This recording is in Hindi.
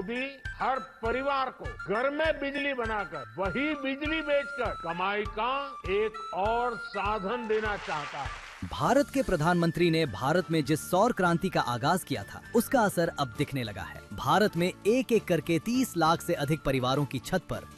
मोदी हर परिवार को घर में बिजली बनाकर वही बिजली बेचकर कमाई का एक और साधन देना चाहता है। भारत के प्रधानमंत्री ने भारत में जिस सौर क्रांति का आगाज किया था, उसका असर अब दिखने लगा है। भारत में एक एक करके 30 लाख से अधिक परिवारों की छत पर